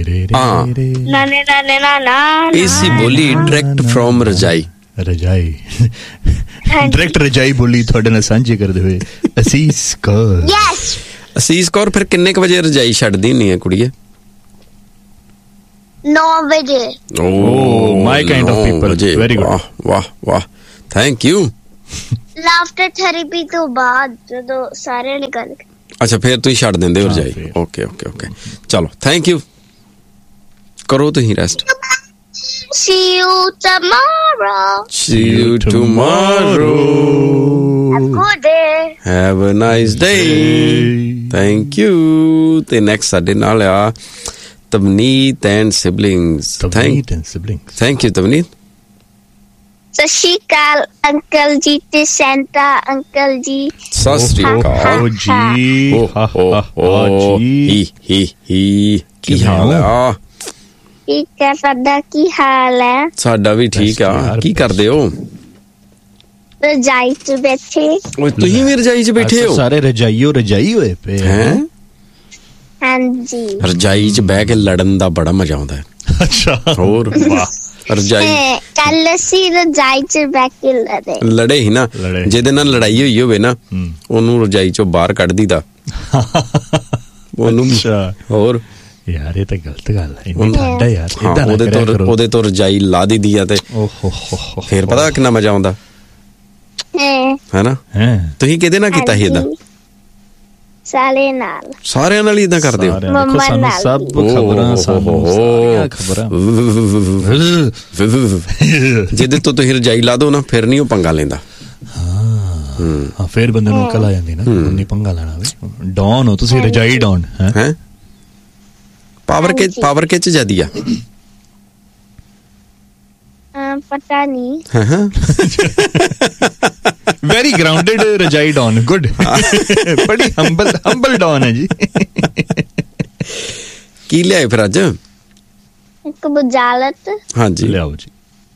ਇਸੀ ਬੋਲੀ direct from ਰਜਾਈ ਡਾਇਰੈਕਟ ਰਜਾਈ ਬੋਲੀ ਤੁਹਾਡੇ ਨਾਲ ਸਾਂਝੀ ਕਰਦੇ ਹੋਏ ਅਸੀਸ ਕੌਰ। ਅਸੀਸ ਕੌਰ, ਫਿਰ ਕਿੰਨੇ ਕੁ ਵਜੇ ਰਜਾਈ ਛੱਡਦੀ ਹੁੰਦੀ ਆ ਕੁੜੀਏ? 9 ਵਜੇ। Oh, my kind of people. Very good. ਵਾਹ ਥੈਂਕ ਯੂ। ਲਾਫਟਰ ਥੈਰੇਪੀ ਤੋਂ ਬਾਅਦ ਜਦੋਂ ਸਾਰੇ ਨਿਕਲ ਗਏ। ਅੱਛਾ, ਫਿਰ ਤੁਸੀਂ ਛੱਡ ਦਿੰਦੇ ਹੋ ਰਜਾਈ। ਓਕੇ ਚਲੋ, ਥੈਂਕ ਯੂ। ਕਰੋ ਤੁਸੀਂ rest. See you tomorrow. Have a good day. Have a nice day. Thank you. ਤੇ ਨੈਕਸਟ ਸਾਡੇ ਨਾਲ ਆ ਤਵਨੀਤ ਐਂਡ ਸਿਬਲਿੰਗਸ। Thank you ਤਵਨੀਤ। ਸਤਿ ਸ਼੍ਰੀ ਅਕਾਲ ਅੰਕਲ ਜੀ ਤੇ ਸੈਂਟਾ ਅੰਕਲ ਜੀ। ਸਤਿ ਸ਼੍ਰੀ ਅਕਾਲ ਜੀ। ਕੀ ਹਾਲ ਆ? ਠੀਕ ਹੈ, ਤੁਹਾਡਾ ਕੀ ਹਾਲ ਹੈ? ਸਾਡਾ ਵੀ ਠੀਕ ਆ। ਕੀ ਕਰਦੇ ਹੋ? ਰਜਾਈ 'ਚ ਬੈਠੇ। ਤੁਸੀਂ ਵੀ ਰਜਾਈ 'ਚ ਬੈਠੇ ਹੋ? ਸਾਰੇ ਰਜਾਈ ਹੋਏ ਪਏ ਹੈ। ਹਾਂਜੀ, ਰਜਾਈ 'ਚ ਬਹਿ ਕੇ ਲੜਨ ਦਾ ਬੜਾ ਮਜ਼ਾ ਆਉਂਦਾ ਹੈ। ਅੱਛਾ, ਹੋਰ ਵਾਹ। ਰਜਾਈ ਕੱਲ ਅਸੀਂ ਰਜਾਈ 'ਚ ਬਹਿ ਕੇ ਲੜੇ ਸੀ ਨਾ। ਜਿਹਦੇ ਨਾਲ ਲੜਾਈ ਹੋਈ ਹੋਵੇ ਨਾ, ਉਹਨੂੰ ਰਜਾਈ 'ਚੋਂ ਬਾਹਰ ਕੱਢ ਦੀਦਾ ਉਹਨੂੰ। ਹੋਰ ਯਾਰ, ਇਹ ਤਾਂ ਗਲਤ ਗੱਲ ਹੈ ਯਾਰ। ਉਹਦੇ ਤੋਂ ਰਜਾਈ ਲਾ ਦੀਦੀ ਆ ਤੇ ਫੇਰ ਪਤਾ ਕਿੰਨਾ ਮਜ਼ਾ ਆਉਂਦਾ ਹੈ ਨਾ। ਤੁਸੀਂ ਕਿਹਦੇ ਨਾਲ ਕੀਤਾ ਸੀ ਏਦਾਂ? ਸਾਰਿਆਂ ਨਾਲ ਹੀ ਏਦਾਂ ਕਰਦੇ ਹੋ? ਸਭ ਖਬਰਾਂ ਜਿਹਦੇ ਤੋਂ ਤੁਸੀਂ ਰਜਾਈ ਲਾ ਦੋ ਨਾ, ਫਿਰ ਨਹੀਂ ਉਹ ਪੰਗਾ ਲੈਂਦਾ। ਹਾਂ, ਫਿਰ ਬੰਦੇ ਨੂੰ ਅਕਲ ਆ ਜਾਂਦੀ ਨਾ, ਨਹੀਂ ਪੰਗਾ ਲੈਣਾ। ਡੌਨ ਹੋ ਤੁਸੀਂ, ਰਜਾਈ ਡੌਨ ਹੈ। ਪਾਵਰ ਕਿਚ ਜਿਆਦੀ ਆ? ਪਤਾ ਨਹੀਂ। ਵੈਰੀ ਗਰਾਊਂਡਡ ਰਜਾਈ ਡੌਨ। ਗੁੱਡ। ਬੜੀ ਹੰਬਲ ਡੌਨ ਹੈ ਜੀ। ਕੀ ਲਿਆਏ ਫਿਰ ਅੱਜ? ਇੱਕ ਬੁਝਾਰਤ। ਹਾਂਜੀ, ਲਿਆਓ ਜੀ।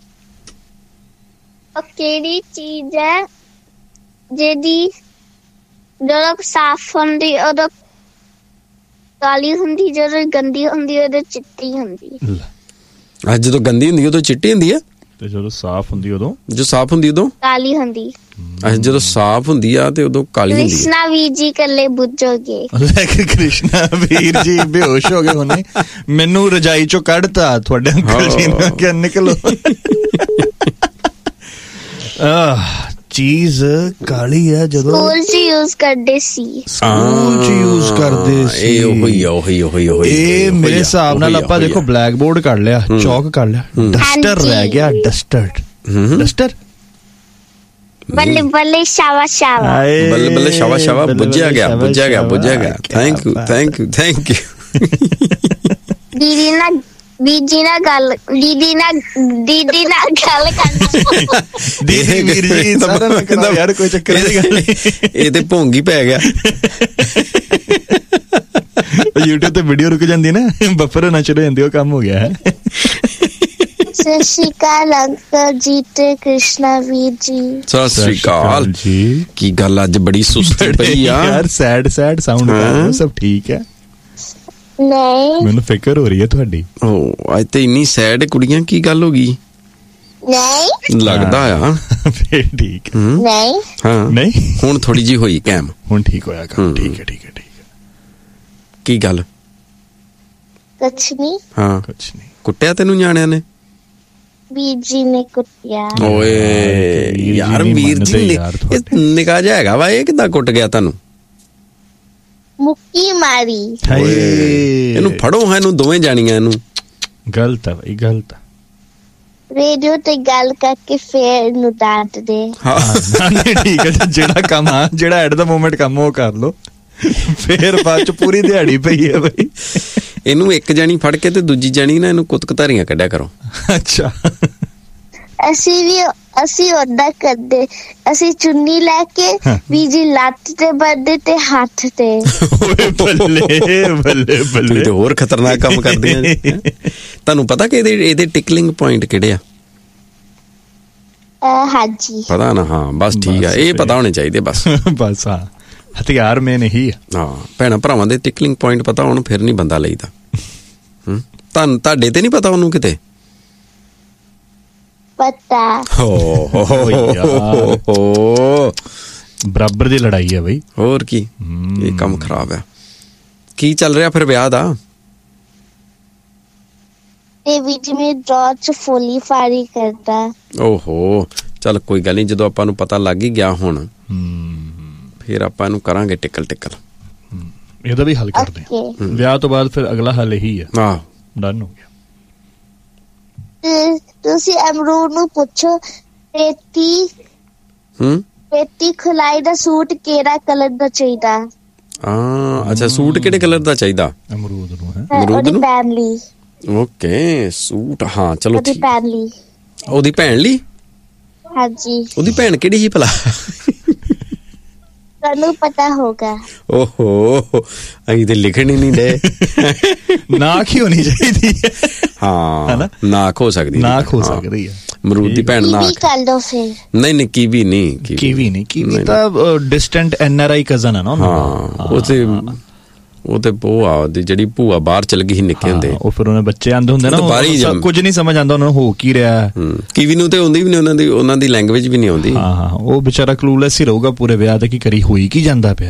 ਉਹ ਕਿਹੜੀ ਚੀਜ਼ ਹੈ ਜਿਹਦੀ ਜਦੋਂ ਸਾਫ਼ ਹੁੰਦੀ ਉਦੋਂ ਕਾਲੀ ਹੁੰਦੀ, ਜਦੋਂ ਗੰਦੀ ਹੁੰਦੀ ਉਦੋਂ ਚਿੱਟੀ ਹੁੰਦੀ? ਜਦੋਂ ਗੰਦੀ ਹੁੰਦੀ ਉਦੋਂ ਚਿੱਟੀ ਹੁੰਦੀ ਹੈ, ਤੇ ਜਦੋਂ ਸਾਫ਼ ਹੁੰਦੀ ਉਦੋਂ ਕਾਲੀ ਹੁੰਦੀ। ਜਦੋਂ ਸਾਫ਼ ਹੁੰਦੀ ਆ ਤੇ ਉਦੋਂ ਕਾਲੀ ਹੁੰਦੀ ਹੈ। ਕ੍ਰਿਸ਼ਨਾ ਵੀਰ ਜੀ ਕੱਲੇ ਬੁੱਝੋਗੇ। ਕ੍ਰਿਸ਼ਨਾ ਵੀਰ ਜੀ ਬੇਹੋਸ਼ ਹੋ ਗਏ ਹੁਣੇ। ਮੈਨੂੰ ਰਜਾਈ ਚੋਂ ਕੱਢਤਾ ਤੁਹਾਡੇ ਅੰਕਲ ਜੀ ਨੇ ਕਿਹਾ ਨਿਕਲੋ। ਚੀਜ਼ ਕਾਲੀ ਹੈ ਜਦੋਂ ਸਕੂਲ 'ਚ ਯੂਜ਼ ਕਰਦੇ ਸੀ। ਇਹ ਮੇਰੇ ਹਿਸਾਬ ਨਾਲ ਆਪਾਂ ਦੇਖੋ ਬਲੈਕ ਬੋਰਡ ਕੱਢ ਲਿਆ, ਚੌਕ ਕੱਢ ਲਿਆ, ਡਸਟਰ ਰਹਿ ਗਿਆ। ਡਸਟਰ ਬੱਲੇ ਬੱਲੇ ਸ਼ਾਵਾ ਸ਼ਾਵਾ ਬੁੱਝਿਆ ਗਿਆ। ਥੈਂਕ ਯੂ ਦੀਦੀ ਨਾਲ ਗੱਲ ਕਰਨਾ। ਯਾਰ ਕੋਈ ਚੱਕਰ ਨਹੀਂ, ਇਹ ਤੇ ਭੋਂਗੀ ਪੈ ਗਿਆ। YouTube ਤੇ ਵੀਡੀਓ ਰੁਕ ਜਾਂਦੀ ਨਾ, ਬਫਰ ਹੋਣਾ ਸ਼ੁਰੂ ਹੋ ਜਾਂਦੀ, ਉਹ ਕੰਮ ਹੋ ਗਿਆ ਹੈ। ਸਤਿ ਸ਼੍ਰੀ ਅਕਾਲ ਅੰਕਲ ਜੀ ਤੇ ਕ੍ਰਿਸ਼ਨਾ ਵੀਰ ਜੀ। ਸਤਿ ਸ਼੍ਰੀ ਅਕਾਲ ਜੀ। ਕੀ ਗੱਲ ਅੱਜ ਬੜੀ ਸੁਸਤੀ ਪਈ ਆ ਯਾਰ? ਸੈਡ ਸਾਊਂਡ ਕਰ ਰਹੇ ਹੋ? ਸਭ ਠੀਕ ਹੈ? ਨਹੀਂ, ਮੈਨੂੰ ਫਿਕਰ ਹੋ ਰਹੀ ਹੈ ਤੁਹਾਡੀ। ਅੱਜ ਤੇ ਇੰਨੀ ਸੈਡ ਕੁੜੀਆਂ, ਕੀ ਗੱਲ ਹੋ ਗਈ? ਨਹੀਂ ਲੱਗਦਾ ਆ। ਫੇਰ ਠੀਕ ਹੈ। ਨਹੀਂ ਹਾਂ, ਨਹੀਂ ਹੁਣ ਥੋੜੀ ਜੀ ਹੋਈ ਕੈਮ। ਹੁਣ ਠੀਕ ਹੋਇਆ ਕੰਮ। ਠੀਕ ਹੈ। ਕੀ ਗੱਲ? ਕੁਛ ਨਹੀਂ। ਹਾਂ, ਕੁਛ ਨਹੀਂ। ਕੁੱਟਿਆ ਤੈਨੂੰ ਨਿਆਣਿਆਂ ਨੇ? ਵੀਰ ਜੀ ਨੇ ਕੁੱਟਿਆ। ਓਏ ਯਾਰ, ਵੀਰ ਜੀ ਨਿੱਕਾ ਜਿਹਾ ਹੈਗਾ ਵਾ, ਇਹ ਕਿੱਦਾਂ ਕੁੱਟ ਗਿਆ ਤੁਹਾਨੂੰ? ਮੁੱਕੀ ਮਾਰੀ। ਇਹਨੂੰ ਫੜੋ, ਇਹਨੂੰ ਦੋਵੇਂ ਜਾਣੀਆਂ ਇਹਨੂੰ। ਗਲਤ ਹੈ ਭਾਈ, ਗਲਤ ਹੈ। ਰੇਡੀਓ ਤੇ ਗੱਲ ਕਰਕੇ ਫੇਰ ਇਹਨੂੰ ਡਾਂਟ ਦੇ। ਠੀਕ ਹੈ, ਜਿਹੜਾ ਐਟ ਦਾ ਮੋਮੈਂਟ ਕੰਮ ਉਹ ਕਰ ਲੋ, ਫੇਰ ਬਾਅਦ ਚ ਪੂਰੀ ਦਿਹਾੜੀ ਪਈ ਹੈ ਬਈ। ਇਹਨੂੰ ਇੱਕ ਜਾਣੀ ਫੜ ਕੇ ਤੇ ਦੂਜੀ ਜਾਣੀ ਨਾ ਇਹਨੂੰ ਕੁੱਤਕਧਾਰੀਆਂ ਕੱਢਿਆ ਕਰੋ। ਅੱਛਾ, ਅਸੀਂ ਓਦਾਂ ਕਰਦੇ। ਅਸੀਂ ਚੁੰਨੀ ਲੈ ਕੇ ਬੀਜੀ ਲੱਤ ਤੇ ਬੰਨ੍ਹਦੇ ਤੇ ਹੱਥ ਤੇ। ਬੱਲੇ ਤੇ ਹੋਰ ਖਤਰਨਾਕ ਕੰਮ ਕਰਦੀਆਂ ਨੇ। ਤੁਹਾਨੂੰ ਪਤਾ ਕਿ ਇਹਦੇ ਟਿਕਲਿੰਗ ਪੁਆਇੰਟ ਕਿਹੜੇ ਆ? ਹਾਂਜੀ ਪਤਾ ਨਾ। ਹਾਂ ਬਸ ਠੀਕ ਆ, ਇਹ ਪਤਾ ਹੋਣੇ ਚਾਹੀਦੇ ਬਸ। ਬਸ ਹਾਂ, ਹਥਿਆਰ ਮੇਨ ਇਹੀ ਆ। ਹਾਂ, ਭੈਣਾਂ ਭਰਾਵਾਂ ਦੇ ਟਿਕਲਿੰਗ ਪੁਆਇੰਟ ਪਤਾ ਹੋਣ, ਫਿਰ ਨਹੀਂ ਬੰਦਾ ਲਈਦਾ। ਤੁਹਾਡੇ ਤੇ ਨਹੀਂ ਪਤਾ ਉਹਨੂੰ ਕਿਤੇ? ਪਤਾ। ਬਰਾਬਰ ਦੀ ਲੜਾਈ ਹੈ ਬਈ। ਹੋਰ ਕੀ, ਇਹ ਕੰਮ ਖਰਾਬ ਆ। ਕੀ ਚੱਲ ਰਿਹਾ ਫਿਰ ਵਿਆਹ ਦਾ? ਤੇ ਵਿੱਚ ਮੈਂ ਡਰਾਅ 'ਚ ਫੁੱਲੀ ਫਾਰੀ ਕਰਦਾ। ਓਹੋ, ਚੱਲ ਕੋਈ ਗੱਲ ਨਹੀਂ, ਜਦੋਂ ਆਪਾਂ ਨੂੰ ਪਤਾ ਲੱਗ ਹੀ ਗਿਆ ਹੁਣ ਫਿਰ ਆਪਾਂ ਇਹਨੂੰ ਕਰਾਂਗੇ ਟਿਕਲ। ਇਹਦਾ ਵੀ ਹੱਲ ਕਰਦੇ ਹਾਂ ਵਿਆਹ ਤੋਂ ਬਾਅਦ। ਫਿਰ ਅਗਲਾ ਹੱਲ ਇਹੀ ਹੈ। ਆਹ ਡਨ ਹੋ ਗਿਆ। ਤੁਸੀਂ ਅਮਰੂਦ ਨੂੰ ਪੁੱਛੋ ਪੇਟੀ ਖੁਲਾਈ ਦਾ ਸੂਟ ਕਿਹੜਾ ਕਲਰ ਦਾ ਚਾਹੀਦਾ? ਅੱਛਾ, ਸੂਟ ਕਿਹੜੇ ਕਲਰ ਦਾ ਚਾਹੀਦਾ? ਅਮਰੂਦ ਨੂੰ ਹੈ। ਅਮਰੂਦ ਨੂੰ ਭੈਣ ਲਈ। Okay, suit. ਹਾਂ ਚਲੋ ਉਹਦੀ ਭੈਣ ਲਈ। ਉਹਦੀ ਭੈਣ ਲਈ? ਹਾਂਜੀ। ਉਹਦੀ ਭੈਣ ਕਿਹੜੀ ਸੀ ਭਲਾ? ਤੁਹਾਨੂੰ ਪਤਾ ਹੋਗਾ। ਓਹੋ, ਅਸੀਂ ਤੇ ਲਿਖਣ ਹੀ ਨਹੀਂ ਡੇ। ਨਾਕ ਹੀ ਹੋਣੀ ਚਾਹੀਦੀ ਹੈ। ਹਾਂ, ਨਾਕ ਹੋ ਸਕਦੀ, ਨਾਕ ਹੋ ਸਕਦੀ ਹੈ। ਅਮਰੂਦ ਦੀ ਭੈਣ ਨਾਕ। ਕਰ ਲਓ ਫਿਰ। ਨਹੀਂ, ਕੀਵੀ ਨਹੀਂ। ਕੀਵੀ ਤਾਂ ਡਿਸਟੈਂਟ NRI ਕਜ਼ਨ ਹੈ ਨਾ। ਹਾਂ, ਉਹ ਤੇ ਭੂਆ ਦੀ ਜਿਹੜੀ ਭੂਆ ਬਾਹਰ ਚਲ ਗਈ ਸੀ ਨਿੱਕੇ ਹੁੰਦੇ। ਉਹ ਫਿਰ ਉਹਨੇ ਬੱਚੇ ਆਂਦੇ ਹੁੰਦੇ ਨਾ, ਕੁਝ ਨਹੀਂ ਸਮਝ ਆਉਂਦਾ ਉਹਨਾਂ ਨੂੰ ਹੋ ਕੀ ਰਿਹਾ। ਕੀਵੀ ਨੂੰ ਤੇ ਆਉਂਦੀ ਵੀ ਨਹੀਂ, ਉਹਨਾਂ ਦੀ ਲੈਂਗੁਏਜ ਵੀ ਨਹੀਂ ਆਉਂਦੀ। ਹਾਂ, ਉਹ ਵਿਚਾਰਾ ਕਲੂਲੈਸ ਹੀ ਰਹੂਗਾ ਪੂਰੇ ਵਿਆਹ ਤੇ, ਕੀ ਕਰੀ ਹੋਈ ਕੀ ਜਾਂਦਾ ਪਿਆ।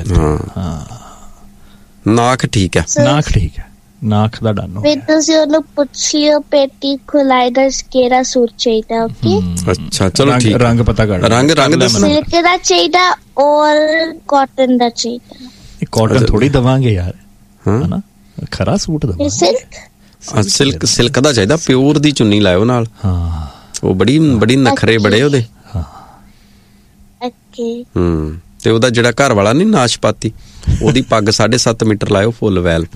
ਨਾਕ ਠੀਕ ਹੈ। ਨਾਕ ਠੀਕ ਹੈ। ਨਾਕ ਦਾ ਡਨ ਹੋ ਗਿਆ। ਤੁਸੀਂ ਉਹਨੂੰ ਪੁੱਛ ਲਿਓ ਪੇਟੀ ਖੁਲਾਈ ਦਾ ਕਿਹੜਾ ਸੂਟ ਚਾਹੀਦਾ। ਓਕੇ, ਅੱਛਾ ਚਲੋ ਠੀਕ। ਰੰਗ ਪਤਾ ਕਰ। ਰੰਗ ਦੱਸਣਾ। ਸਿਲਕ ਦਾ ਚਾਹੀਦਾ ਔਰ ਕਾਟਨ ਦਾ ਚਾਹੀਦਾ। ਕਾਟਨ ਥੋੜੀ ਦਵਾਂਗੇ ਯਾਰ, ਹਨਾ? ਖਰਾ ਸੂਟ ਦਵਾਂਗੇ। ਸਿਲਕ ਦਾ ਚਾਹੀਦਾ, ਪਿਓਰ ਦੀ ਚੁੰਨੀ ਲਾਇਓ ਨਾਲ। ਹਾਂ, ਉਹ ਬੜੀ ਨਖਰੇ ਬੜੇ ਉਹਦੇ। ਤੇ ਉਹਦਾ ਜਿਹੜਾ ਘਰ ਵਾਲਾ ਨੀ ਨਾਸ਼ਪਾਤੀ, ਉਹਦੀ ਪੱਗ 7.5 ਮੀਟਰ ਲਾਇਓ, ਫੁੱਲ ਵੈਲ।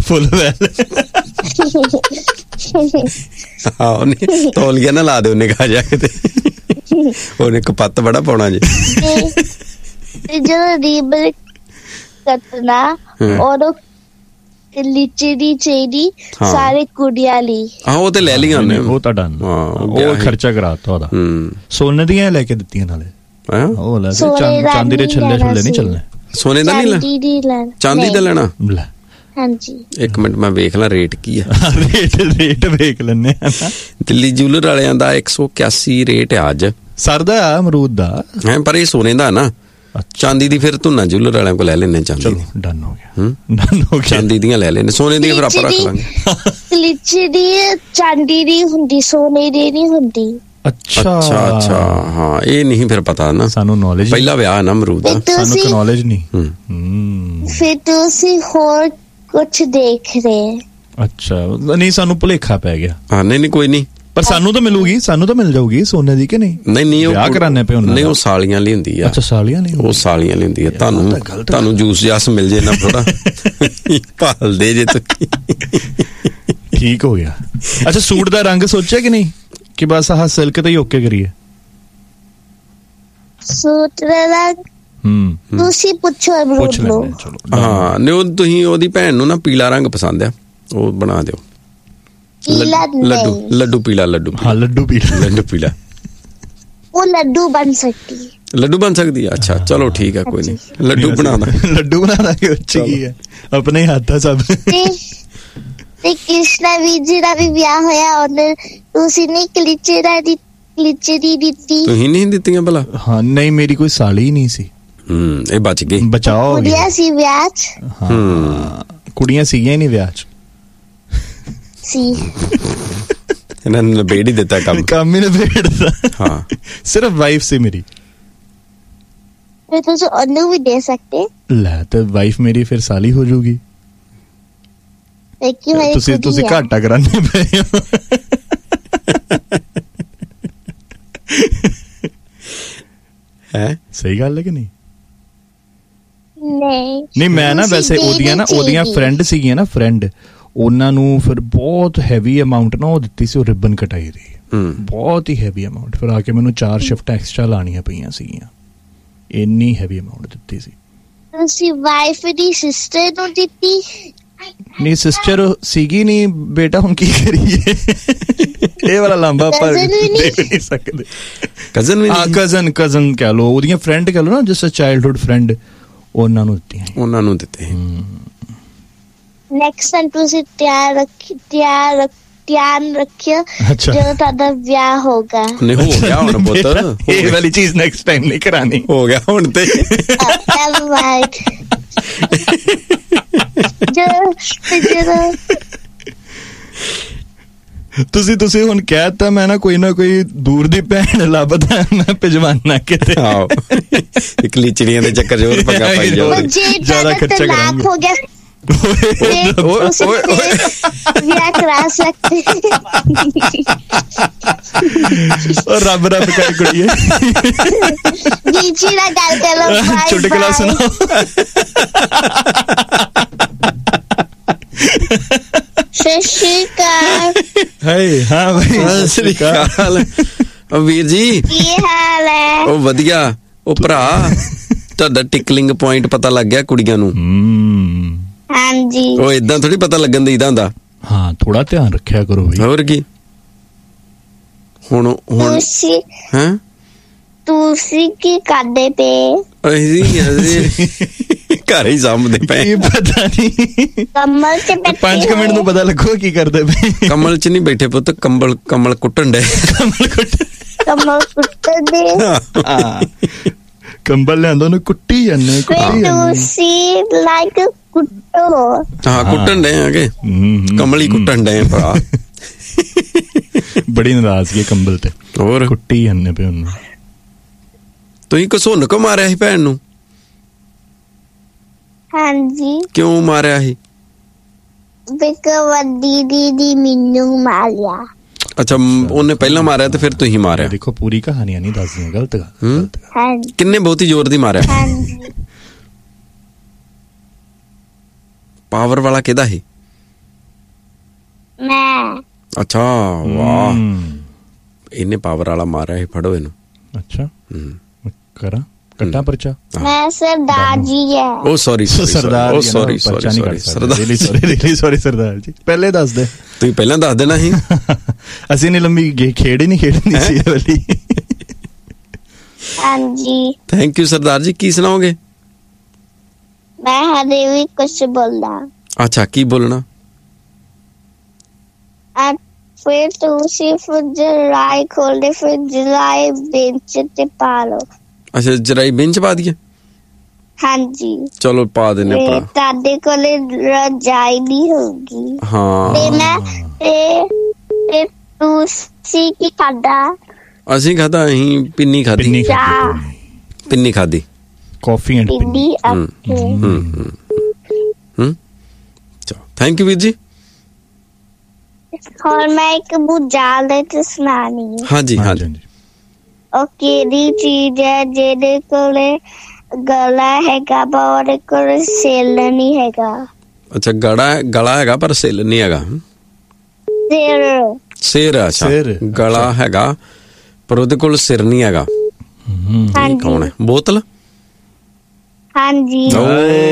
ਉਹਨੇ ਤੌਲੀਆ ਨਾ ਲਾ ਦਿਓ ਨਿਗਾਹ ਜਾ ਕੇ, ਉਹਨੇ ਕਪੱਤ ਬੜਾ ਪਾਉਣਾ ਜੀ। ਜਦੋਂ ਰੀਬਨ ਕੱਟਣਾ ਔਰ ਲੀਚੀ ਦੀ ਚਾਹੀਦੀ ਸਾਰੇ ਕੁੜੀਆਂ ਲਈ। ਉਹ ਤੇ ਲੈ ਲਈਆਂ ਉਹਨੇ। ਉਹ ਤਾਂ ਡਨ, ਉਹ ਖਰਚਾ ਕਰਾਤਾ ਉਹਦਾ। ਸੋਨੇ ਦੀਆਂ ਲੈ ਕੇ ਦਿੱਤੀਆਂ ਨਾਲੇ। ਉਹ ਲੈ ਚਾਂਦੀ ਦੇ ਛੱਲੇ ਨਹੀਂ ਚੱਲਣੇ। ਸੋਨੇ ਦਾ ਨਹੀਂ, ਚਾਂਦੀ ਦਾ ਲੈਣਾ। ਹਾਂਜੀ, ਇੱਕ ਮਿੰਟ ਮੈਂ ਵੇਖ ਲਾਂ ਰੇਟ ਕੀ ਆ। ਰੇਟ ਵੇਖ ਲੈਣੇ। ਦਿੱਲੀ ਜੂਲਰ ਵਾਲਿਆਂ ਦਾ 181 ਰੇਟ ਆ ਅੱਜ। ਸਰਦਾ ਅਮਰੂਦ ਦਾ ਹੈ, ਪਰ ਇਹ ਸੋਨੇ ਦਾ ਨਾ। ਚਾਂਦੀ ਦੀ ਫਿਰ ਧੁੰਨਾ ਜੂਲਰ ਵਾਲਿਆਂ ਕੋਲ ਲੈ ਲੈਣੇ। ਚਾਂਦੀ ਡਨ ਹੋ ਗਿਆ। ਚਾਂਦੀ ਦੀਆਂ ਲੈ ਲੈਣੇ, ਸੋਨੇ ਦੀਆਂ ਫਿਰ ਆਪਾਂ ਰੱਖ ਲਾਂਗੇ। ਕਲੀਚੇ ਦੀ ਚਾਂਦੀ ਦੀ ਹੁੰਦੀ, ਸੋਨੇ ਦੀ ਨਹੀਂ ਹੁੰਦੀ। ਅੱਛਾ, ਹਾਂ, ਇਹ ਨਹੀਂ ਫਿਰ ਪਤਾ ਨਾ ਸਾਨੂੰ। ਨੌਲੇਜ ਪਹਿਲਾ ਵਿਆਹ ਨਾ ਅਮਰੂਦ ਦਾ, ਸਾਨੂੰ ਨੌਲੇਜ ਨਹੀਂ। ਫਿਰ ਤੁਸੀਂ ਹੋਰ ਕੁਝ ਦੇਖ ਰਹੇ? ਅੱਛਾ, ਨਹੀਂ ਸਾਨੂੰ ਭੁਲੇਖਾ ਪੈ ਗਿਆ। ਹਾਂ, ਨਹੀਂ ਕੋਈ ਨਹੀਂ, ਪਰ ਸਾਨੂੰ ਤਾਂ ਮਿਲੂਗੀ, ਸਾਨੂੰ ਤਾਂ ਮਿਲ ਜਾਊਗੀ ਸੋਨੇ ਦੀ ਕਿ ਨਹੀਂ? ਨਹੀਂ, ਉਹ ਵਿਆਹ ਕਰਾਣੇ ਪਏ ਉਹਨਾਂ। ਨਹੀਂ, ਉਹ ਸਾਲੀਆਂ ਲਈ ਹੁੰਦੀ ਆ। ਅੱਛਾ, ਸਾਲੀਆਂ ਲਈ। ਉਹ ਸਾਲੀਆਂ ਲਈ ਹੁੰਦੀ ਆ। ਤੁਹਾਨੂੰ ਜੂਸ ਜਾਸ ਮਿਲ ਜੇ ਨਾ ਥੋੜਾ ਭਾਲ ਦੇ ਜੇ ਤੁਸੀਂ। ਠੀਕ ਹੋ ਗਿਆ। ਅੱਛਾ, ਸੂਟ ਦਾ ਰੰਗ ਸੋਚਿਆ ਕਿ ਨਹੀਂ, ਕਿ ਬਸ ਆਹ ਸਿਲਕ ਤੇ ਹੀ ਓਕੇ ਕਰੀਏ? ਸੂਟ ਦਾ ਰੰਗ ਤੁਸੀਂ ਪੁੱਛੋ ਅਮਰੂਦ ਨੂੰ। ਹਾਂ, ਨਹੀਂ, ਤੁਸੀਂ ਉਹਦੀ ਭੈਣ ਨੂੰ ਨਾ ਪੀਲਾ ਰੰਗ ਪਸੰਦ ਆ, ਉਹ ਬਣਾ ਦਿਓ। ਲੱਡੂ ਪੀਲਾ। ਹਾਂ, ਲੱਡੂ ਪੀਲਾ। ਉਹ ਲੱਡੂ ਬਣ ਸਕਦੀ ਹੈ। ਅੱਛਾ, ਚਲੋ ਠੀਕ ਹੈ, ਕੋਈ ਨਹੀਂ, ਲੱਡੂ ਬਣਾ ਦਾਂਗੇ। ਕੀ ਹੈ, ਆਪਣੇ ਹੱਥ ਆ ਸਭ। ਤੇ ਕ੍ਰਿਸ਼ਨਾ ਵੀਰ ਜੀ ਦਾ ਵੀ ਵਿਆਹ ਹੋਇਆ, ਉਹਨੇ ਤੁਸੀਂ ਨਹੀਂ ਕਲੀਚੇ ਦੀ ਦਿੱਤੀ? ਤੁਸੀਂ ਨਹੀਂ ਦਿੱਤੀਆਂ ਭਲਾ? ਹਾਂ, ਨਹੀਂ, ਮੇਰੀ ਕੋਈ ਸਾਲੀ ਨਹੀਂ ਸੀ। ਇਹ ਬਚ ਗਈ। ਬਚਾਓ। ਕੁੜੀਆਂ ਸੀ ਵਿਆਹ 'ਚ। ਕੁੜੀਆਂ ਸੀਗੀਆਂ ਹੀ ਨਹੀਂ ਵਿਆਹ 'ਚ। ਇਹਨਾਂ ਨੇ ਨਿਬੇੜ ਹੀ ਦਿੱਤਾ ਕੰਮ ਹੀ ਨਿਬੇੜਦਾ। ਹਾਂ, ਸਿਰਫ ਵਾਈਫ ਸੀ ਮੇਰੀ। ਤੁਸੀਂ ਉਹਨੂੰ ਵੀ ਦੇ ਸਕਦੇ। ਲੈ, ਤੇ ਵਾਈਫ ਮੇਰੀ ਫਿਰ ਸਾਲੀ ਹੋ ਜਾਊਗੀ। ਤੁਸੀਂ ਘਾਟਾ ਕਰਾਨੇ ਪਏ ਹੋ। ਹੈ, ਸਹੀ ਗੱਲ ਹੈ ਕਿ ਨਹੀਂ? ਨਹੀਂ, ਮੈਂ ਨਾ ਵੈਸੇ ਉਹਦੀਆਂ ਫਰੈਂਡ ਸੀਗੀਆਂ ਨਾ, ਉਹਨਾਂ ਨੂੰ ਫਿਰ ਬਹੁਤ ਹੈਵੀ ਅਮਾਉਂਟ ਨਾ ਉਹ ਦਿੱਤੀ ਸੀ, ਉਹ ਰਿਬਨ ਕਟਾਈ ਦੀ। ਬਹੁਤ ਹੀ ਹੈਵੀ ਅਮਾਉਂਟ। ਫਿਰ ਆ ਕੇ ਮੈਨੂੰ 4 ਸ਼ਿਫਟ ਐਕਸਟਰਾ ਲਾਣੀਆਂ ਪਈਆਂ ਸੀਗੀਆਂ, ਇੰਨੀ ਹੈਵੀ ਅਮਾਉਂਟ ਦਿੱਤੀ ਸੀ। ਤੁਸੀਂ ਵਾਈਫ ਦੀ ਸਿਸਟਰ ਨੂੰ ਦਿੱਤੀ? ਨਹੀਂ, ਸਿਸਟਰ ਸੀਗੀ ਨਹੀਂ ਬੇਟਾ, ਹੁਣ ਕੀ ਕਰੀਏ? ਇਹ ਵਾਲਾ ਲੰਬਾ ਆਪਾਂ ਦੇ ਨਹੀਂ ਸਕਦੇ। ਕਜ਼ਨ ਕਹਿ ਲਓ, ਉਹਦੀਆਂ ਫਰੈਂਡ ਕਹਿ ਲਓ ਨਾ, ਜਿਸ ਚਾਈਲਡਹੁੱਡ ਫਰੈਂਡ, ਉਹਨਾਂ ਨੂੰ ਦਿੱਤੇ। ਨੈਕਸਟ ਟਾਈਮ ਤੁਸੀਂ ਧਿਆਨ ਰੱਖਿਓ ਜਦੋਂ ਤੁਹਾਡਾ ਵਿਆਹ ਹੋਗਾ। ਨਹੀਂ ਹੋ ਗਿਆ ਹੁਣ ਪੁੱਤ, ਇਹ ਵਾਲੀ ਚੀਜ਼ ਨੈਕਸਟ ਟਾਈਮ ਨਹੀਂ ਕਰਾਣੀ, ਹੋ ਗਿਆ ਹੁਣ ਤੇ। ਤੁਸੀਂ ਹੁਣ ਕਹਿਤਾ ਮੈਂ ਨਾ ਕੋਈ ਦੂਰ ਦੀ ਭੈਣ ਲੱਭਦਾ, ਮੈਂ ਭਿਜਵਾਨਾ ਕਿਤੇ। ਆਹੋ ਇੱਕ ਲੀਚੜੀਆਂ ਦੇ ਚੱਕਰ ਜ਼ੋਰ ਪੱਗਾ ਪਾਈ ਜਾਓ, ਜ਼ਿਆਦਾ ਖਰਚਾ ਕਰਾਂਗੇ। ਹੋ ਗਿਆ ਵਿਆਹ ਕਰਾ ਸਕਦੇ। ਰੱਬ ਕਰ ਕੁੜੀਏ, ਜੀ ਨਾਲ ਗੱਲ ਕਰ ਲਓ, ਚੁਟਕਲਾ ਸੁਣਾਓ। ਸਤਿ ਸ਼੍ਰੀ ਅਕਾਲ। ਹਾਏ ਹਾਂ ਭਾਈ, ਸਤਿ ਸ਼੍ਰੀ ਅਕਾਲ। ਵੀਰ ਜੀ ਕੀ ਹਾਲ ਹੈ? ਉਹ ਵਧੀਆ। ਉਹ ਭਰਾ ਤੁਹਾਡਾ ਟਿਕਲਿੰਗ ਪੁਆਇੰਟ ਪਤਾ ਲੱਗ ਗਿਆ ਕੁੜੀਆਂ ਨੂੰ? ਹਾਂਜੀ। ਉਹ ਏਦਾਂ ਥੋੜੀ ਪਤਾ ਲੱਗਣ ਦੇਈਦਾ ਹੁੰਦਾ। ਹਾਂ ਥੋੜਾ ਧਿਆਨ ਰੱਖਿਆ ਕਰੋ ਬਈ। ਹੋਰ ਕੀ ਹੁਣ ਹੈਂ ਤੁਸੀਂ ਕੀ ਕਰਦੇ ਪਏ? ਅਸੀਂ ਘਰ ਹੀ ਸਾਂਭਦੇ ਪਏ। ਪਤਾ ਨਹੀਂ ਕਮਲ ਚ ਬੈਠੇ 5 ਮਿੰਟ ਨੂੰ ਪਤਾ ਲੱਗੋ ਕੀ ਕਰਦੇ ਪਏ। ਕਮਲ ਚ ਨਹੀਂ ਬੈਠੇ ਪੁੱਤ, ਕਮਲ ਕੁੱਟਣ ਡੇ। ਕਮਲ ਕੁੱਟਦੇ। ਕੰਬਲ ਲਿਆਂਦਾ ਉਹਨੂੰ ਕੁੱਟੀ ਜਾਂਦੇ। ਤੁਸੀਂ ਲਾਈਕ ਕੁੱਟੋ। ਹਾਂ ਕੁੱਟਣ ਡੇ ਆਗੇ, ਕਮਲ ਹੀ ਕੁੱਟਣ ਡੇ ਭਰਾ। ਬੜੀ ਨਾਰਾਜ਼ਗੀ ਕੰਬਲ ਤੇ, ਹੋਰ ਕੁੱਟੀ ਜਾਂਦੇ ਪਏ ਉਹਨੂੰ। ਤੁਸੀਂ ਘਸੁੰਨ ਕਿਉਂ ਮਾਰਿਆ ਸੀ ਭੈਣ ਨੂੰ? ਹਾਂਜੀ। ਕਿਉਂ ਮਾਰਿਆ ਸੀ? ਵੱਡੀ ਦੀਦੀ ਮੈਨੂੰ ਮਾਰਿਆ। ਅੱਛਾ ਉਹਨੇ ਪਹਿਲਾਂ ਮਾਰਿਆ ਤੇ ਫਿਰ ਤੁਸੀਂ ਮਾਰਿਆ। ਦੇਖੋ ਪੂਰੀ ਕਹਾਣੀਆਂ ਨਹੀਂ ਦੱਸਦੀਆਂ, ਗਲਤ ਗੱਲ। ਕਿੰਨੇ ਬਹੁਤੀ ਜ਼ੋਰ ਦੀ ਮਾਰਿਆ? ਪਾਵਰ ਵਾਲਾ ਕਿਹਦਾ ਸੀ? ਮੈਂ। ਅੱਛਾ ਵਾਹ, ਇਹਨੇ ਪਾਵਰ ਵਾਲਾ ਮਾਰਿਆ ਸੀ, ਫੜੋ ਇਹਨੂੰ। ਅੱਛਾ ਕਰਾਂ ਕੱਟਾ ਪਰਚਾ? ਮੈਂ ਸਰਦਾਰ ਜੀ ਹੈ। ਉਹ ਸੌਰੀ ਸਰਦਾਰ, ਉਹ ਸੌਰੀ ਸਰਦਾਰ ਜੀ, ਪਹਿਲੇ ਦੱਸ ਦੇ। ਤੁਸੀਂ ਪਹਿਲਾਂ ਦੱਸ ਦੇਣਾ ਸੀ। ਅਸੀਂ ਨੇ ਲੰਮੀ ਖੇਡ ਹੀ ਨਹੀਂ ਖੇਡਣੀ ਸੀ ਇਹ ਵਾਲੀ। ਹਾਂਜੀ ਥੈਂਕ ਯੂ ਸਰਦਾਰ ਜੀ। ਕੀ ਸੁਣਾਓਗੇ? ਮੈਂ ਹਰੇ ਵੀ ਕੁਛ ਬੋਲਦਾ। ਅੱਛਾ ਕੀ ਬੋਲਣਾ? ਫਿਰ ਤੁਸੀਂ ਜਰਾਈ ਖੋਲਦੇ, ਫਿਰ ਜਰਾਈ ਬੈਂਚ ਤੇ ਪਾ ਲਓ। ਅੱਛਾ ਜਰਾਈ ਬੈਂਚ ਪਾ ਦਈਏ? ਹਾਂਜੀ ਚਲੋ ਪਾ ਦਿੰਨੇ ਭਰਾ। ਤੁਹਾਡੇ ਕੋਲ ਰਜਾਈ ਨਹੀਂ ਹੋਊਗੀ। ਹਾਂ ਤੇ ਮੈਂ ਤੇ ਤੁਸੀਂ ਕੀ ਖਾਦਾ? ਅਸੀਂ ਖਾਦਾ, ਅਸੀਂ ਪਿੰਨੀ ਖਾਦੀ। ਪਿੰਨੀ ਖਾਦੀ, ਕਾਫੀ ਐਂਡ ਪਿੰਨੀ। ਥੈਂਕ ਯੂ ਵੀਰ ਜੀ। ਹੋਰ ਮੈਂ ਇੱਕ ਬੁਝਾਲ ਦੇ ਸੁਣਾਣੀ ਹੈ। ਹਾਂਜੀ ਹਾਂਜੀ। ਉਹ ਕਿਹੜੀ ਚੀਜ਼ ਹੈ ਜਿਹਦੇ ਕੋਲੇ ਗਲਾ ਹੈਗਾ ਪਰ ਉਹਦੇ ਕੋਲ ਸਿਰ ਨਹੀਂ ਹੈਗਾ? ਅੱਛਾ ਗਲਾ ਹੈਗਾ ਪਰ ਸਿਰ ਨਹੀਂ ਹੈਗਾ। ਸਿਰ। ਅੱਛਾ ਗਲਾ ਹੈਗਾ ਪਰ ਉਹਦੇ ਕੋਲ ਸਿਰ ਨਹੀਂ ਹੈਗਾ। ਕੌਣ ਹੈ? ਬੋਤਲ? ਹਾਂਜੀ।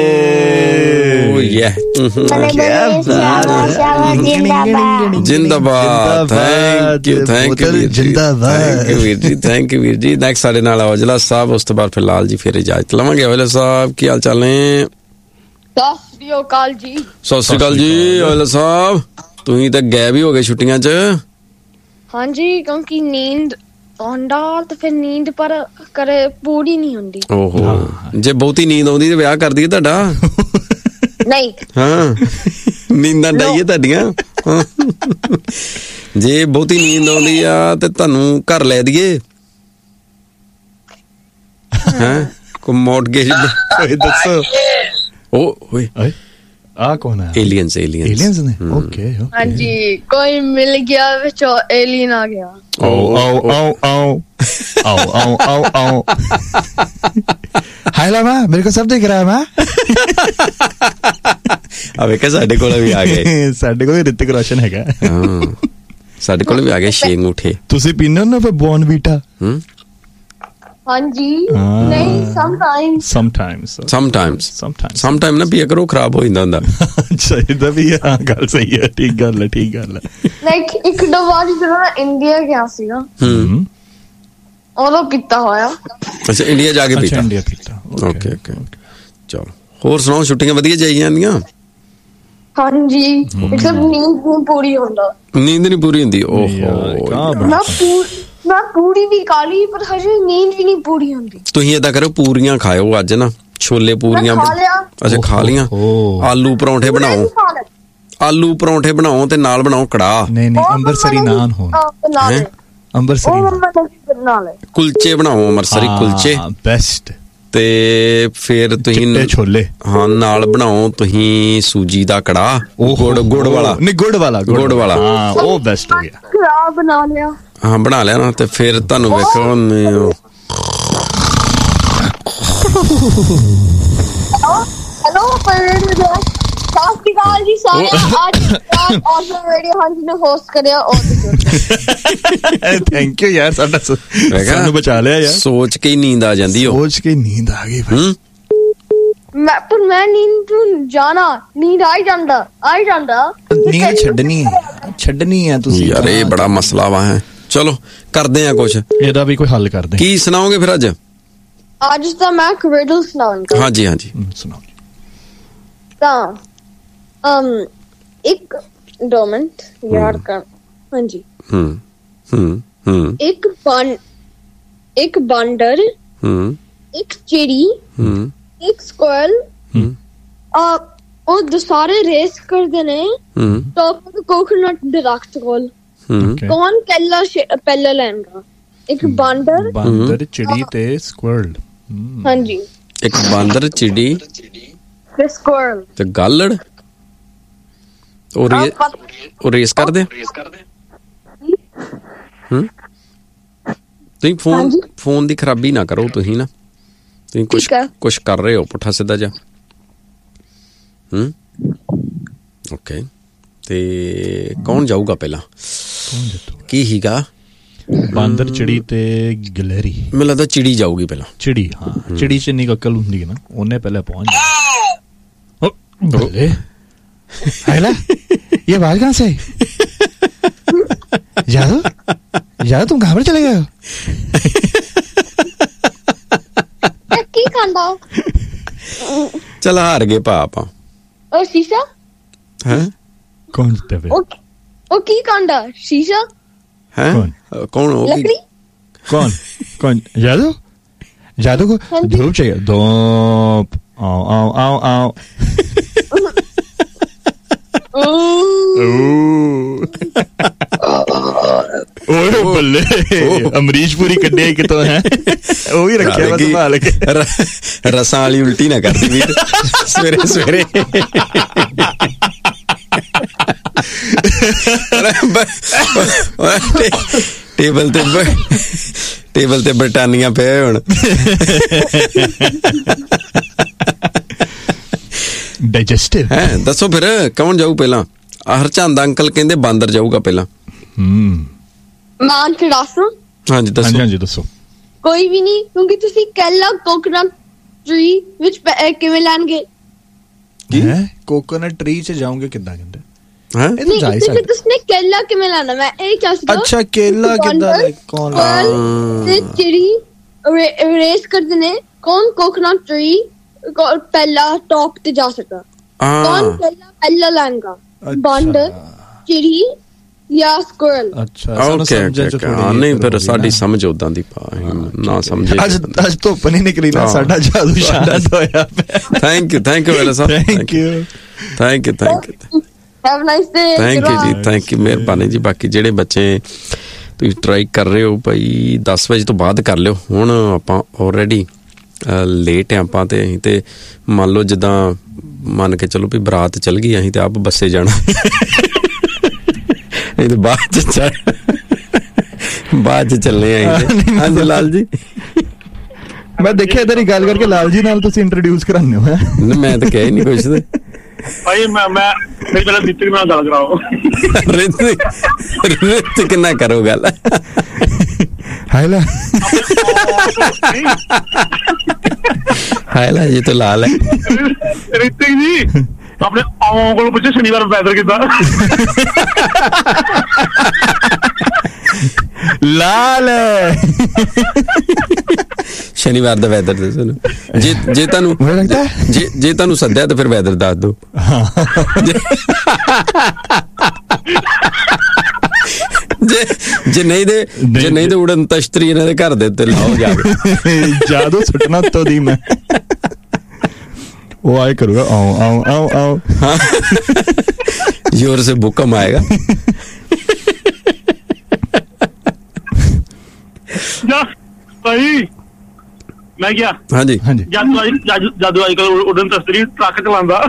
ਜਿੰਦਾਬਾਦ। ਥੈਂਕ ਯੂ ਵੀਰ ਜੀ, ਥੈਂਕ ਯੂ ਵੀਰ ਜੀ। ਨੈਕਸਟ ਸਾਡੇ ਨਾਲ ਔਜਲਾ ਸਾਹਿਬ, ਉਸ ਤੋਂ ਬਾਅਦ ਫਿਲਹਾਲ ਜੀ ਫਿਰ ਇਜਾਜ਼ਤ ਲਵਾਂਗੇ। ਔਜਲਾ ਸਾਹਿਬ ਕੀ ਹਾਲ ਚਾਲ ਨੇ? ਸਤਿ ਸ਼੍ਰੀ ਅਕਾਲ ਜੀ। ਸਤਿ ਸ਼੍ਰੀ ਅਕਾਲ ਜੀ ਔਜਲਾ ਸਾਹਿਬ। ਤੁਸੀਂ ਤਾਂ ਗਾਇਬ ਹੀ ਹੋ ਗਏ ਛੁੱਟੀਆਂ 'ਚ। ਹਾਂਜੀ ਕਿਉਂਕਿ ਨੀਂਦ ਆਉਂਦਾ ਤੇ ਫਿਰ ਨੀਂਦ ਪਰ ਕਰੇ ਪੂਰੀ ਨਹੀਂ ਹੁੰਦੀ। ਓਹੋ ਜੇ ਬਹੁਤੀ ਨੀਂਦ ਆਉਂਦੀ ਤੇ ਵਿਆਹ ਕਰ ਦਈਏ ਤੁਹਾਡਾ। ਨਹੀਂ ਹਾਂ ਨੀਂਦਾਂ ਡਾਈਏ ਤੁਹਾਡੀਆਂ। ਜੇ ਬਹੁਤੀ ਨੀਂਦ ਆਉਂਦੀ ਆ ਤੇ ਤੁਹਾਨੂੰ ਘਰ ਲੈ ਦਈਏ। ਹੈਂ ਕੋ ਮੌਟਗੇਜ ਦੱਸੋ। ਓਏ ਆ ਕੌਣ ਹੈ? ਏਲੀਅਨਸ ਨੇ। ਓਕੇ ਹਾਂਜੀ ਕੋਈ ਮਿਲ ਗਿਆ ਵਿੱਚ ਏਲੀਅਨ ਆ ਗਿਆ। ਹਾਏ ਲਾਵਾ ਮੇਰੇ ਕੋ ਸਭ ਦੇਖ ਰਹਾ ਮੈਂ। ਆ ਵੇਖਿਆ ਸਾਡੇ ਕੋਲ ਵੀ ਆ ਗਏ। ਸਾਡੇ ਕੋਲ ਰਿਤਿਕ ਰੋਸ਼ਨ ਹੈਗਾ। ਸਾਡੇ ਕੋਲ ਵੀ ਆ ਗਏ ਛੇ ਅੰਗੂਠੇ। ਤੁਸੀਂ ਪੀਂਦੇ ਹੋ ਨਾ ਫਿਰ ਬੋਨਵੀਟਾ? ਹਾਂਜੀ ਨਹੀਂ ਸਮਟਾਈਮ ਨਾ ਪੀਆ ਕਰੋ, ਖਰਾਬ ਹੋ ਜਾਂਦਾ ਹੁੰਦਾ। ਅੱਛਾ ਇਹਦਾ ਵੀ ਹਾਂ ਗੱਲ ਸਹੀ ਹੈ। ਠੀਕ ਗੱਲ ਹੈ। ਲਾਈਕ ਇੱਕ ਦਵਾਰ ਜਦੋਂ ਮੈਂ ਇੰਡੀਆ ਗਿਆ ਸੀਗਾ ਉਦੋਂ ਪੀਤਾ ਹੋਇਆ। ਅੱਛਾ ਇੰਡੀਆ ਜਾ ਕੇ ਪੀਤਾ। ਓਕੇ ਚਲੋ ਹੋਰ ਸੁਣਾਓ, ਛੁੱਟੀਆਂ ਵਧੀਆ ਜਾਈ ਜਾਂਦੀਆਂ? ਹਾਂਜੀ ਨੀਂਦ ਪੂਰੀ ਹੁੰਦਾ। ਨੀਂਦ ਨਹੀਂ ਪੂਰੀ ਹੁੰਦੀ। ਓਹੋ ਮੈਂ ਪੂਰੀ ਵੀ ਖਾ ਲਈ ਪਰ ਹਜੇ ਨੀਂਦ ਵੀ ਨਹੀਂ ਪੂਰੀ ਹੁੰਦੀ। ਤੁਸੀਂ ਏਦਾਂ ਕਰੋ, ਪੂਰੀਆਂ ਖਾਓ ਅੱਜ ਨਾ, ਛੋਲੇ ਪੂਰੀਆਂ। ਅੱਛਾ ਖਾ ਲੀਆਂ। ਆਲੂ ਪਰੌਂਠੇ ਬਣਾਓ, ਆਲੂ ਪਰੌਂਠੇ ਬਣਾਓ ਤੇ ਨਾਲ ਬਣਾਓ ਕੜਾਹ। ਨਹੀਂ ਅੰਮ੍ਰਿਤਸਰੀ ਨਾਨ ਹੋਣ, ਅੰਮ੍ਰਿਤਸਰੀ ਕੁਲਚੇ ਬਣਾਓ, ਅੰਮ੍ਰਿਤਸਰੀ ਕੁਲਚੇ ਬੈਸਟ। ਤੇ ਫਿਰ ਤੁਸੀਂ ਛੋਲੇ ਹਾਂ ਨਾਲ ਬਣਾਓ ਤੁਸੀਂ ਸੂਜੀ ਦਾ ਕੜਾਹ, ਗੁੜ ਵਾਲਾ। ਨਹੀਂ ਗੁੜ ਵਾਲਾ ਹਾਂ, ਉਹ ਬੈਸਟ ਹੋ ਗਿਆ। ਕੜਾਹ ਬਣਾ ਲਿਆ। ਹਾਂ ਬਣਾ ਲਿਆ ਨਾ, ਤੇ ਫਿਰ ਤੁਹਾਨੂੰ ਵੇਖੋ ਸਤਿ ਜੀ ਸਾਰਿਆਂ। ਅੱਜ ਆਸਮ ਰੇਡੀਓ ਹਾਂਜੀ ਨੇ ਹੋਸਟ ਕਰਿਆ। ਥੈਂਕ ਯੂ ਯਾਰ, ਸਾਨੂੰ ਬਚਾ ਲਿਆ ਯਾਰ। ਸੋਚ ਕੇ ਹੀ ਨੀਂਦ ਆ ਜਾਂਦੀ, ਸੋਚ ਕੇ ਨੀਂਦ ਆ ਗਈ। ਮੈਂ ਨੀਂਦ ਜਾਣਾ, ਨੀਂਦ ਆਈ ਜਾਂਦਾ ਨੀਂਦ ਛੱਡਣੀ ਹੈ ਤੁਸੀਂ ਯਾਰ। ਇਹ ਬੜਾ ਮਸਲਾ ਵਾ ਹੈ। ਚਲੋ ਕਰਦੇ ਆ ਕੁਛ, ਇਹਦਾ ਵੀ ਕੋਈ ਹੱਲ ਕਰਦੇ। ਕੀ ਸੁਣਾਓਗੇ ਫਿਰ ਅੱਜ ਤਾਂ ਮੈਂ ਰਿਡਲ ਸੁਣਾਉਂਗਾ। ਹਾਂਜੀ ਸੁਣਾਓ। ਤਾਂ ਇੱਕ 2 ਮਿੰਟ ਯਾਦ ਕਰ। ਹਾਂਜੀ ਇੱਕ ਬਾਂਦਰ, ਇੱਕ ਚਿੜੀ, ਇੱਕ ਸਕੁਐਰਲ, ਉਹ ਸਾਰੇ ਰੇਸ ਕਰਦੇ ਨੇ ਟੌਪ ਕੋਕੋਨਟ ਦਰਖਤ ਕੋਲ। ਕੌਣ ਪਹਿਲਾ ਲੈਣਗਾ? ਇੱਕ ਬਾਂਦਰ, ਚਿੜੀ ਤੇ ਸਕੁਐਰਲ। ਹਾਂਜੀ, ਇੱਕ ਬਾਂਦਰ, ਚਿੜੀ ਤੇ ਸਕੁਐਰਲ ਤੇ ਗਾਲੜ। ਉਹ ਰੇਸ ਕਰਦੇ। ਤੁਸੀਂ ਫੋਨ ਦੀ ਖਰਾਬੀ ਨਾ ਕਰੋ। ਤੁਸੀਂ ਨਾ ਤੁਸੀਂ ਕੁਛ ਕਰ ਰਹੇ ਹੋ ਪੁੱਠਾ ਸਿੱਧਾ ਜਾ। ਓਕੇ, ਤੇ ਕੌਣ ਜਾਊਗਾ ਪਹਿਲਾਂ? ਕੀ ਹੀਗਾ? ਬਾਂਦਰ, ਚਿੜੀ ਤੇ ਗਿਲਹਰੀ। ਮੈਨੂੰ ਲੱਗਦਾ ਚਿੜੀ ਜਾਊਗੀ ਪਹਿਲਾਂ। ਚਿੜੀ, ਹਾਂ ਚਿੜੀ ਚ ਇੰਨੀ ਅਕਲ ਹੁੰਦੀ ਹੈ ਨਾ, ਉਹਨੇ ਪਹਿਲਾਂ पहुंच जाना। ये आवाज कहाँ से? जादू तुम कहाँ पर चले गए हो? की खांदा? चल हार गए पापा। और शीशा? हैं? कौन जीता फिर? ओ की खांदा? शीशा? हैं? कौन होगी? लकड़ी? कौन? जादू को धूप चाहिए। धूप। आओ। ਓਏ ਬੱਲੇ, ਅਮਰੀਸ਼ ਪੁਰੀ ਕੱਢਿਆ ਕਿਤੋਂ ਹੈ। ਉਹ ਵੀ ਰੱਖਿਆ ਵਾ ਸੰਭਾਲ ਕੇ। ਰਸਾਂ ਵਾਲੀ ਉਲਟੀ ਨਾ ਕਰਦੀ ਵੀਰ ਸਵੇਰੇ। ਟੇਬਲ ਤੇ ਬਰਟਾਨੀਆਂ ਪਏ ਹੁਣ। ਡਾਈਜੈਸਟਿਵ ਹੈ। ਦੱਸੋ ਫਿਰ ਕੌਣ ਜਾਊ ਪਹਿਲਾਂ? ਹਰਚੰਦ ਅੰਕਲ ਕਹਿੰਦੇ ਬਾਂਦਰ ਜਾਊਗਾ ਪਹਿਲਾਂ। ਹਾਂਜੀ ਦੱਸੋ। ਕੋਈ ਵੀ ਨਹੀਂ, ਕਿਉਂਕਿ ਤੁਸੀਂ ਕੈਲਾ ਕੋਕੋਨਟ ਟਰੀ ਵਿੱਚ ਕਿਵੇਂ ਲੈਣਗੇ? ਕੀ ਕੋਕੋਨਟ ਟਰੀ ਚ ਜਾਓਗੇ ਕਿੱਦਾਂ ਕਹਿੰਦੇ? ਤੁਸੀਂ ਕੇਲਾ ਕਿਵੇਂ ਲੈਣਾ? ਮੈਂ ਇਹ ਕਿਹਾ ਸੀ। ਅੱਛਾ ਕੇਲਾ ਕਿੱਦਾਂ? ਕੌਣ ਤੇ ਚਿੜੀ ਰੇਸ ਕਰਦੇ ਨੇ, ਕੌਣ ਕੋਕੋਨਟ ਟਰੀ ਪਹਿਲਾ ਟੌਪ ਤੇ ਜਾ ਸਕਦਾ? ਕੌਣ ਪਹਿਲਾ ਲੈਣਗਾ? ਬਾਂਦਰ, ਚਿੜੀ ਜਾਂ ਸਕੁਐਰਲ? ਅੱਛਾ ਨਹੀਂ ਫਿਰ ਸਾਡੀ ਸਮਝ ਉਦਾਂ ਦੀ ਨਾ ਸਮਝੇ। ਅੱਜ ਧੁੱਪ ਨਹੀਂ ਨਿਕਲੀ ਨਾ, ਸਾਡਾ ਜਾਦੂ ਸ਼ਾਨਤ ਹੋਇਆ। ਥੈਂਕ ਯੂ ਵੇਲਾ ਸਾਹਿਬ। Thank you have nice day. Thank you ਮਿਹਰਬਾਨੀ ਜੀ। ਬਾਕੀ ਜਿਹੜੇ ਬੱਚੇ ਤੁਸੀਂ ਟਰਾਈ ਕਰ ਰਹੇ ਹੋ ਭਾਈ 10 ਵਜੇ ਤੋਂ ਬਾਅਦ ਕਰ ਲਿਓ। ਹੁਣ ਆਪਾਂ ਆਲਰੇਡੀ ਲੇਟ ਆ ਆਪਾਂ, ਤੇ ਅਸੀਂ ਤੇ ਮੰਨ ਲਓ ਜਿੱਦਾਂ ਮੰਨ ਕੇ ਚਲੋ ਵੀ ਬਰਾਤ ਚੱਲ ਗਈ, ਅਸੀਂ ਤੇ ਆਪ ਬੱਸੇ ਜਾਣਾ। ਇਹ ਤਾਂ ਬਾਅਦ ਚ ਚੱਲੇ ਆ। ਹਾਂਜੀ ਲਾਲ ਜੀ, ਮੈਂ ਦੇਖਿਆ ਇਧਰ ਹੀ ਗੱਲ ਕਰਕੇ ਲਾਲ ਜੀ ਨਾਲ ਤੁਸੀਂ ਇੰਟਰੋਡਿਊਸ ਕਰਾਉਂਦੇ ਹੋ। ਮੈਂ ਤਾਂ ਕਹਿ ਹੀ ਨਹੀਂ ਕੁਛ ਭਾਈ। ਮੈਂ ਪਹਿਲਾਂ ਰਿਤਿਕ ਨਾਲ ਗੱਲ ਕਰਾਓ। ਰਿਤਿਕ ਨਾ ਕਰੋ ਗੱਲ। ਹਾਇਲਾ ਜੀ ਤਾਂ ਲਾਲ ਹੈ। ਰਿਤਿਕ ਜੀ ਆਪਣੇ ਆਉਂ ਕੋਲ ਪੁੱਛੇ ਸ਼ਨੀਵਾਰ ਵੈਦਰ ਕਿੱਦਾਂ? ਲਾਲ ਸ਼ਨੀਵਾਰ ਦਾ ਵੈਦਰ ਦੱਸੋ ਨਾ। ਜੇ ਤੁਹਾਨੂੰ ਸੱਦਿਆ ਤਾਂ ਫਿਰ ਵੈਦਰ ਦੱਸ ਦਿਓ। ਜੇ ਨਹੀਂ ਤੇ ਉੜਨ ਤਸ਼ਤਰੀ ਇਹਨਾਂ ਦੇ ਘਰ ਦੇ ਉੱਤੇ ਲਾਓ ਜਾ ਕੇ ਜਾਦੂ ਸੁੱਟਣਾ ਉੱਤੋਂ ਦੀ ਮੈਂ वो आए करूँगा आओ आओ आओ आओ हाँ जोर से भूकंप आएगा भाई मैं क्या हाँ जी जादू आजकल उड़न तस्तरी ट्रक चलांदा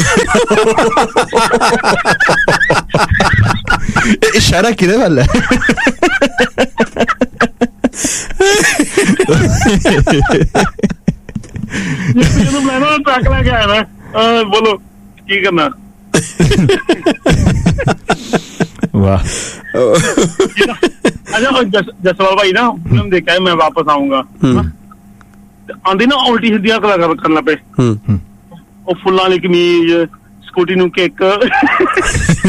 इशारा किधर वाला है ट्रक लेके आया ना बोलो की करना वाह अच्छा जसवाल भाई ना उन्होंने देखा है मैं वापस आऊंगा आंधी ना उल्टी सीधी करना पे वो फुल्लां वाली कमीज स्कूटी नू किक